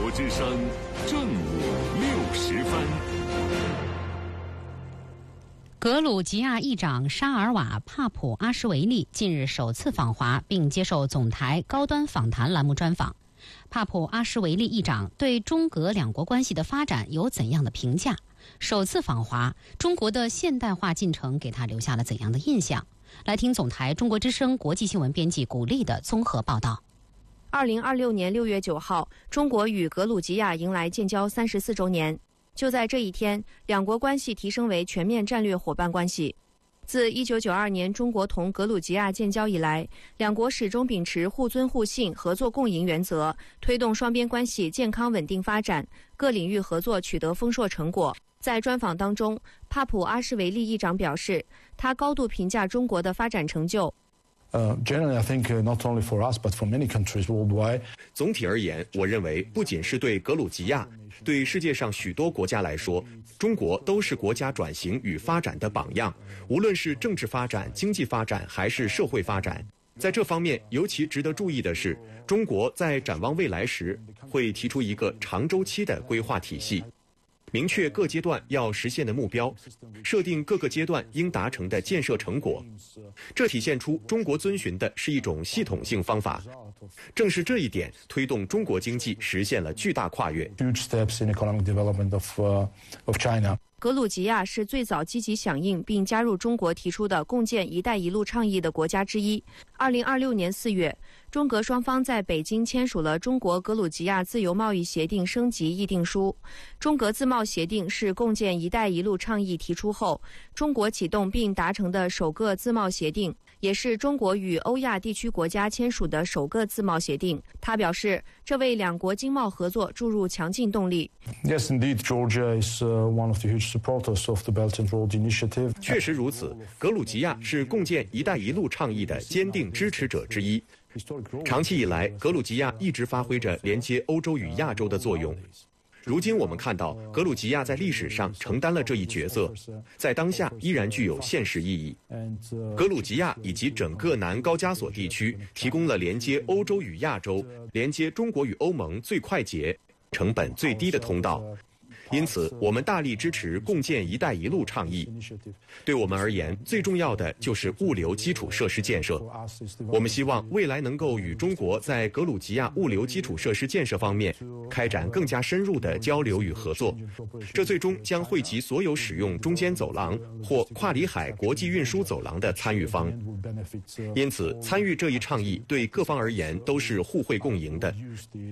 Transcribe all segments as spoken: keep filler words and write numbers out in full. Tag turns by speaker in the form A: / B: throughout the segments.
A: 国之声正午六时分。
B: 格鲁吉亚议长沙尔瓦帕普阿什维利近日首次访华，并接受总台高端访谈栏目专访。帕普阿什维利议长对中格两国关系的发展有怎样的评价？首次访华，中国的现代化进程给他留下了怎样的印象？来听总台中国之声国际新闻编辑古丽的综合报道。
C: 二零二六年六月九号，中国与格鲁吉亚迎来建交三十四周年。就在这一天，两国关系提升为全面战略伙伴关系。自一九九二年中国同格鲁吉亚建交以来，两国始终秉持互尊互信、合作共赢原则，推动双边关系健康稳定发展，各领域合作取得丰硕成果。在专访当中，帕普阿什维利议长表示，他高度评价中国的发展成就。
D: Uh, generally, I think uh, not only for us, but for many countries worldwide.
E: 总体而言，我认为不仅是对格鲁吉亚，对世界上许多国家来说，中国都是国家转型与发展的榜样。无论是政治发展、经济发展还是社会发展，在这方面尤其值得注意的是，中国在展望未来时会提出一个长周期的规划体系。明确各阶段要实现的目标，设定各个阶段应达成的建设成果，这体现出中国遵循的是一种系统性方法。正是这一点，推动中国经济实现了巨大跨越。
C: 格鲁吉亚是最早积极响应并加入中国提出的共建“一带一路”倡议的国家之一。二零二六年四月，中格双方在北京签署了中国格鲁吉亚自由贸易协定升级议定书。中格自贸协定是共建“一带一路”倡议提出后，中国启动并达成的首个自贸协定，也是中国与欧亚地区国家签署的首个自贸协定。他表示，这为两国经贸合作注入强劲动力。
D: Yes, indeed, Georgia is one of the huge supporters of the Belt and Road Initiative.
E: 确实如此，格鲁吉亚是共建“一带一路”倡议的坚定支持者之一。长期以来，格鲁吉亚一直发挥着连接欧洲与亚洲的作用。如今我们看到，格鲁吉亚在历史上承担了这一角色，在当下依然具有现实意义。格鲁吉亚以及整个南高加索地区提供了连接欧洲与亚洲、连接中国与欧盟最快捷、成本最低的通道。因此，我们大力支持共建“一带一路”倡议。对我们而言，最重要的就是物流基础设施建设。我们希望未来能够与中国在格鲁吉亚物流基础设施建设方面开展更加深入的交流与合作。这最终将惠及所有使用中间走廊或跨里海国际运输走廊的参与方。因此，参与这一倡议对各方而言都是互惠共赢的。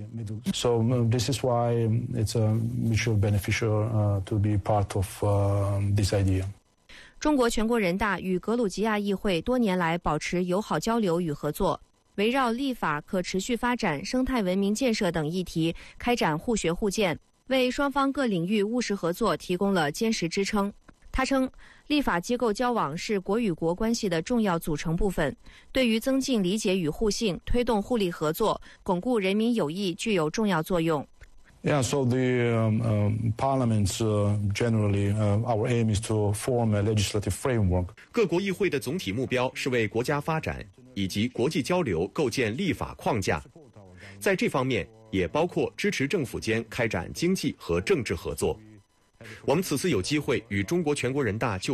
D: So this is why it's a mutual benefit.To be part of this idea.
C: 中国全国人大与格鲁吉亚议会多年来保持友好交流与合作，围绕立法、可持续发展、生态文明建设等议题开展互学互鉴，为双方各领域务实合作提供了坚实支撑。他称，立法机构交往是国与国关系的重要组成部分，对于增进理解与互信、推动互利合作、巩固人民友谊具有重要作用。
D: Yeah, so the um, um, parliaments uh, generally, uh, our aim is to form a legislative framework.
E: 各国议会的总体目标是为国家发展以及国际交流构建立法框架，在这方面也包括支持政府间开展经济和政治合作。我们此次有机会与中国全国人大就